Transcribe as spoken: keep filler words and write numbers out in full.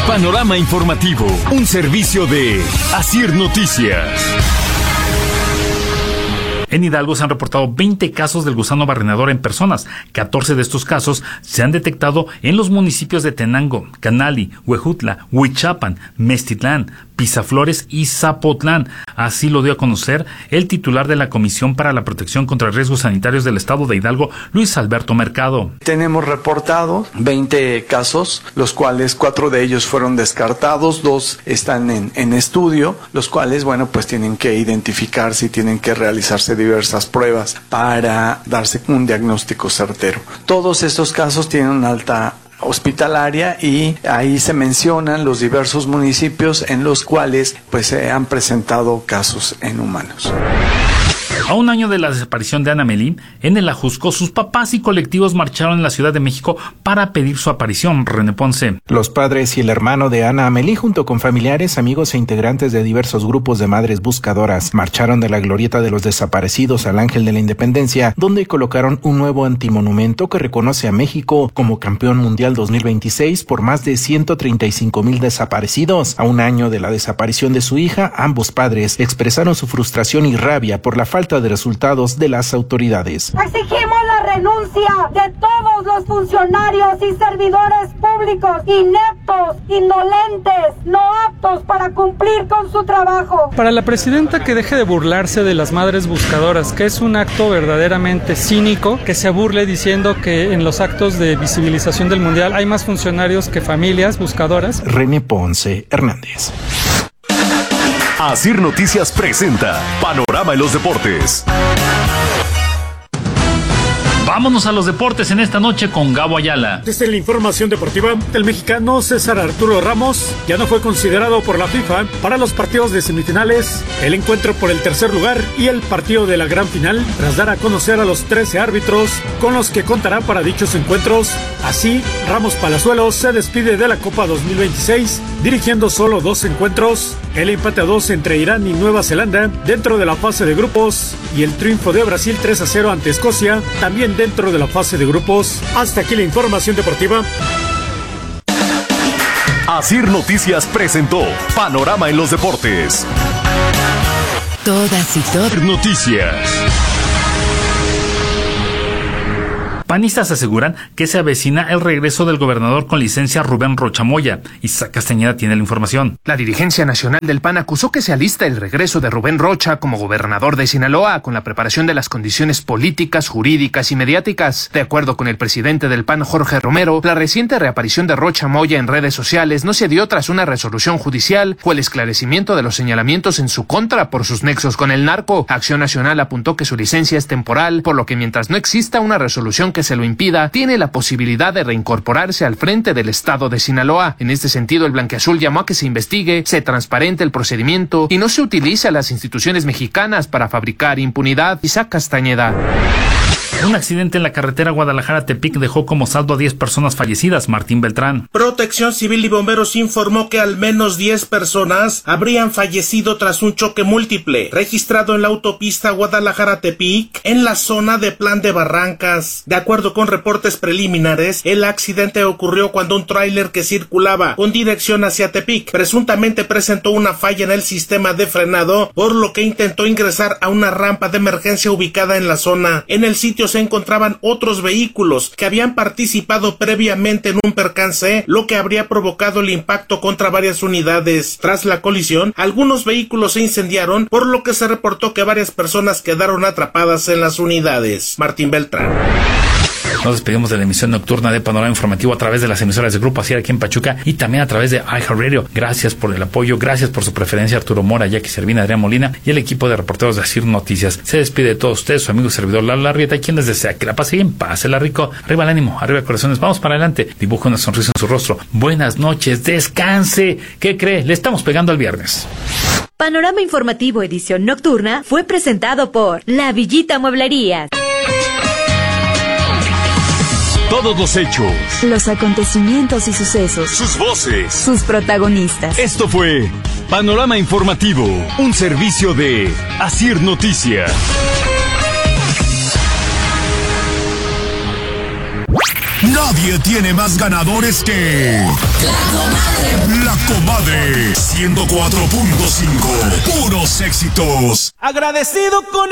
Panorama Informativo, un servicio de Asir Noticias. En Hidalgo se han reportado veinte casos del gusano barrenador en personas. catorce de estos casos se han detectado en los municipios de Tenango, Canali, Huejutla, Huichapan, Mestitlán, Pisaflores y Zapotlán. Así lo dio a conocer el titular de la Comisión para la Protección contra Riesgos Sanitarios del Estado de Hidalgo, Luis Alberto Mercado. Tenemos reportados veinte casos, los cuales cuatro de ellos fueron descartados, dos están en, en estudio, los cuales, bueno, pues tienen que identificarse y tienen que realizarse diversas pruebas para darse un diagnóstico certero. Todos estos casos tienen una alta hospitalaria y ahí se mencionan los diversos municipios en los cuales pues se han presentado casos en humanos. A un año de la desaparición de Ana Melín, en el Ajusco, sus papás y colectivos marcharon en la Ciudad de México para pedir su aparición. René Ponce. Los padres y el hermano de Ana Amelí, junto con familiares, amigos e integrantes de diversos grupos de madres buscadoras, marcharon de la glorieta de los desaparecidos al Ángel de la Independencia, donde colocaron un nuevo antimonumento que reconoce a México como campeón mundial dos mil veintiséis por más de ciento treinta y cinco mil desaparecidos. A un año de la desaparición de su hija, ambos padres expresaron su frustración y rabia por la falta de resultados de las autoridades. Exigimos la renuncia de todos los funcionarios y servidores públicos ineptos, indolentes, no aptos para cumplir con su trabajo. Para la presidenta, que deje de burlarse de las madres buscadoras, que es un acto verdaderamente cínico, que se burle diciendo que en los actos de visibilización del mundial hay más funcionarios que familias buscadoras. René Ponce Hernández. Asir Noticias presenta Panorama en los Deportes. Vámonos a los deportes en esta noche con Gabo Ayala. Desde la información deportiva, el mexicano César Arturo Ramos ya no fue considerado por la FIFA para los partidos de semifinales, el encuentro por el tercer lugar y el partido de la gran final, tras dar a conocer a los trece árbitros con los que contará para dichos encuentros. Así, Ramos Palazuelos se despide de la Copa dos mil veintiséis, dirigiendo solo dos encuentros, el empate a dos entre Irán y Nueva Zelanda dentro de la fase de grupos y el triunfo de Brasil tres a cero ante Escocia, también dentro de la fase de grupos. Hasta aquí la información deportiva. Asir Noticias presentó Panorama en los Deportes. Todas y todas Noticias. Panistas aseguran que se avecina el regreso del gobernador con licencia Rubén Rocha Moya. Isaac Castañeda tiene la información. La dirigencia nacional del P A N acusó que se alista el regreso de Rubén Rocha como gobernador de Sinaloa con la preparación de las condiciones políticas, jurídicas y mediáticas. De acuerdo con el presidente del P A N, Jorge Romero, la reciente reaparición de Rocha Moya en redes sociales no se dio tras una resolución judicial o el esclarecimiento de los señalamientos en su contra por sus nexos con el narco. Acción Nacional apuntó que su licencia es temporal, por lo que mientras no exista una resolución que se lo impida, tiene la posibilidad de reincorporarse al frente del estado de Sinaloa. En este sentido, el blanquiazul llamó a que se investigue, se transparente el procedimiento y no se utilice a las instituciones mexicanas para fabricar impunidad. Isaac Castañeda. Un accidente en la carretera Guadalajara-Tepic dejó como saldo a diez personas fallecidas. Martín Beltrán. Protección Civil y Bomberos informó que al menos diez personas habrían fallecido tras un choque múltiple registrado en la autopista Guadalajara-Tepic en la zona de Plan de Barrancas. De acuerdo con reportes preliminares, el accidente ocurrió cuando un tráiler que circulaba con dirección hacia Tepic presuntamente presentó una falla en el sistema de frenado, por lo que intentó ingresar a una rampa de emergencia ubicada en la zona. En el sitio se encontraban otros vehículos que habían participado previamente en un percance, lo que habría provocado el impacto contra varias unidades. Tras la colisión, algunos vehículos se incendiaron, por lo que se reportó que varias personas quedaron atrapadas en las unidades. Martín Beltrán. Nos despedimos de la emisión nocturna de Panorama Informativo a través de las emisoras de Grupo Asir aquí en Pachuca y también a través de iHeartRadio. Gracias por el apoyo, gracias por su preferencia, Arturo Mora, Jackie Servina, Adrián Molina y el equipo de reporteros de Asir Noticias. Se despide de todos ustedes, su amigo y servidor Lalo Larrieta, quien les desea que la pase bien, pásela rico, arriba el ánimo, arriba corazones, vamos para adelante, dibuja una sonrisa en su rostro. Buenas noches, descanse. ¿Qué cree? Le estamos pegando al viernes. Panorama Informativo edición nocturna fue presentado por La Villita Mueblerías. Todos los hechos, los acontecimientos y sucesos, sus voces, sus protagonistas. Esto fue Panorama Informativo, un servicio de Asir Noticias. Nadie tiene más ganadores que... ¡La Comadre! Comadre ciento cuatro punto cinco. Puros éxitos. Agradecido con